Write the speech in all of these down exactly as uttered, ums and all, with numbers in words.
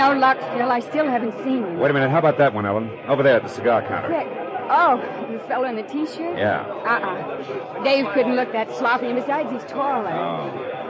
no luck, Phil. I still haven't seen him. Wait a minute. How about that one, Ellen? Over there at the cigar counter. Quick. Oh, the fellow in the T-shirt? Yeah. Uh-uh. Dave couldn't look that sloppy, and besides, he's taller. Oh.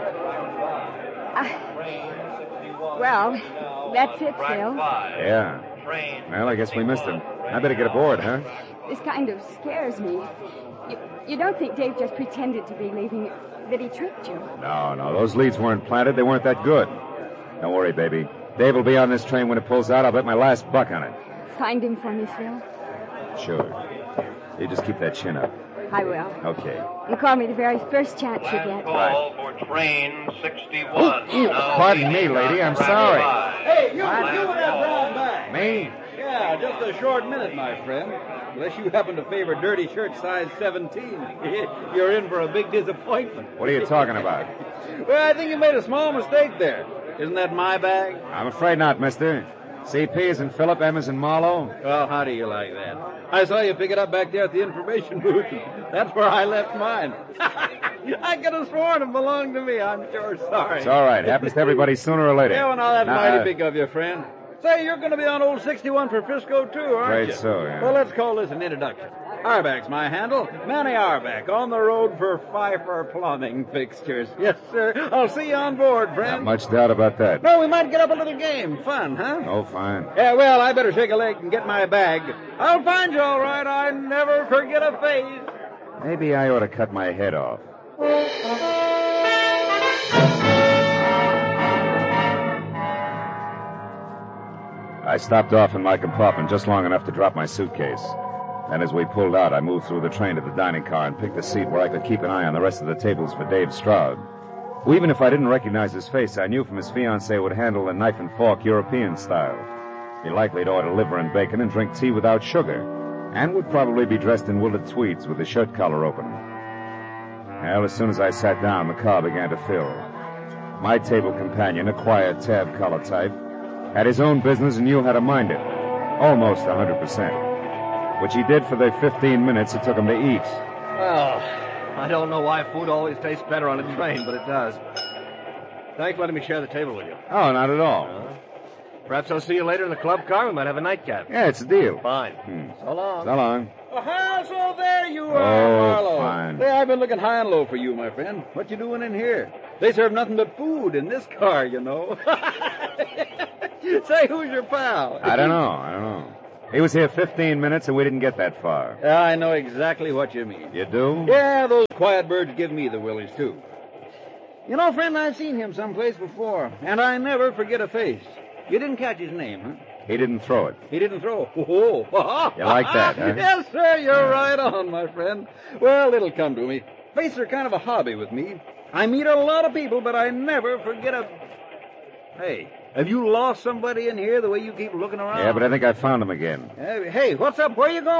Uh, well, that's it, Phil. Yeah. Well, I guess we missed him. I better get aboard, huh? This kind of scares me. You, you don't think Dave just pretended to be leaving, that he tricked you? No, no. Those leads weren't planted. They weren't that good. Don't worry, baby. Dave will be on this train when it pulls out. I'll bet my last buck on it. Find him for me, Phil. Sure. You just keep that chin up. I will. Okay. And call me the very first chance you get. Call for train sixty-one. Oh, pardon me, lady. I'm sorry. Hey, you, you and that brown bag. Me? Yeah, just a short minute, my friend. Unless you happen to favor dirty shirt size seventeen. You're in for a big disappointment. What are you talking about? Well, I think you made a small mistake there. Isn't that my bag? I'm afraid not, mister. C P is in Phillip, M is in Marlowe. Well, how do you like that? I saw you pick it up back there at the information booth. That's where I left mine. I could have sworn it belonged to me. I'm sure sorry. It's all right. Happens to everybody sooner or later. Yeah, well, now that's Now, mighty uh, big of you, friend. Say, you're going to be on old sixty-one for Frisco, too, aren't Afraid you? so, yeah. Well, let's call this an introduction. Arback's my handle. Manny Arback, on the road for Pfeiffer Plumbing Fixtures. Yes, sir. I'll see you on board, Not friend. much doubt about that. No, we might get up a little game. Fun, huh? Oh, fine. Yeah, well, I better shake a leg and get my bag. I'll find you all right. I never forget a face. Maybe I ought to cut my head off. I stopped off in my compartment just long enough to drop my suitcase. And as we pulled out, I moved through the train to the dining car and picked a seat where I could keep an eye on the rest of the tables for Dave Stroud. Who, even if I didn't recognize his face, I knew from his fiancée would handle the knife and fork European style. He likely to order liver and bacon and drink tea without sugar, and would probably be dressed in wooled tweeds with the shirt collar open. Well, as soon as I sat down, the car began to fill. My table companion, a quiet tab collar type, had his own business and knew how to mind it. Almost a hundred percent. Which he did for the fifteen minutes it took him to eat. Well, I don't know why food always tastes better on a train, but it does. Thanks for letting me share the table with you. Oh, not at all. Uh, perhaps I'll see you later in the club car. We might have a nightcap. Yeah, it's a deal. Fine. Hmm. So long. So long. Aha, so there you are, Oh, Marlowe. fine. Say, I've been looking high and low for you, my friend. What you doing in here? They serve nothing but food in this car, you know. Say, who's your pal? I don't know. I don't know. He was here fifteen minutes and we didn't get that far. Yeah, I know exactly what you mean. You do? Yeah, those quiet birds give me the willies, too. You know, friend, I've seen him someplace before, and I never forget a face. You didn't catch his name, huh? He didn't throw it. He didn't throw. Oh, You like that, huh? Yes, sir, you're right on, my friend. Well, it'll come to me. Faces are kind of a hobby with me. I meet a lot of people, but I never forget a... Hey, have you lost somebody in here the way you keep looking around? Yeah, but I think I found him again. Hey, hey, what's up? Where you going?